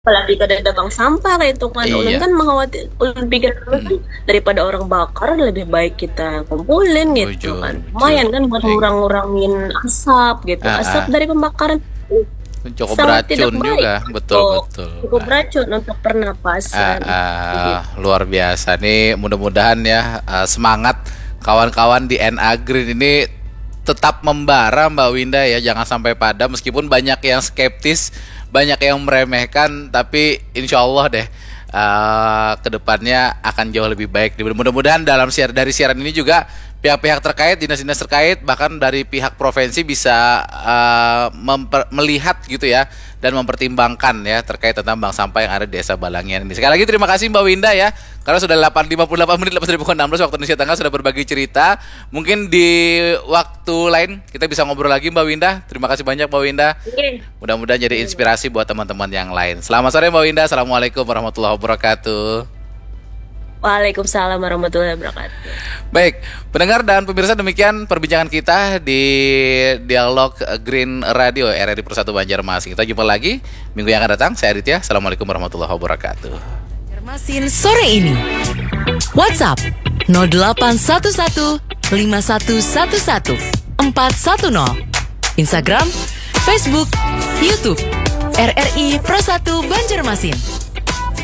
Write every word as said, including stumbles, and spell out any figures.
Apalagi kada ada bank sampah kayak itu kan. Ulun Iya. kan mengkhawatir, ulun pikir dulu kan Mm-mm. daripada orang bakar lebih baik kita kumpulin gitu Bujur, kan. bujur. Lumayan kan buat Baik. ngurang-ngurangin asap gitu. Ah, Asap ah. dari pembakaran Cukup sangat tidak beracun baik juga, betul untuk betul. cukup Ah, beracun untuk ah, pernapasan ah, gitu. luar biasa nih. Mudah-mudahan ya ah, semangat kawan-kawan di N A Green ini tetap membara Mbak Winda ya, jangan sampai padam meskipun banyak yang skeptis, banyak yang meremehkan, tapi insya Allah deh uh, kedepannya akan jauh lebih baik. Mudah-mudahan dalam siar dari siaran ini juga pihak-pihak terkait, dinas-dinas terkait, bahkan dari pihak provinsi bisa uh, memper- melihat gitu ya dan mempertimbangkan ya terkait tentang bank sampah yang ada di Desa Balangian ini. Sekali lagi terima kasih Mbak Winda ya, karena sudah delapan lima puluh delapan menit lepas dari pukul enam belas waktu Indonesia Tengah sudah berbagi cerita. Mungkin di waktu lain kita bisa ngobrol lagi Mbak Winda. Terima kasih banyak Mbak Winda. Oke. Mudah-mudahan jadi inspirasi buat teman-teman yang lain. Selamat sore Mbak Winda. Assalamualaikum warahmatullahi wabarakatuh. Waalaikumsalam warahmatullahi wabarakatuh. Baik, pendengar dan pemirsa, demikian perbincangan kita di Dialog Green Radio R R I Persatu Banjarmasin. Kita jumpa lagi minggu yang akan datang. Saya Aditya. Assalamualaikum warahmatullahi wabarakatuh. Banjarmasin sore ini. WhatsApp nol delapan satu satu lima satu satu satu empat satu nol. Instagram, Facebook, YouTube R R I Persatu Banjarmasin.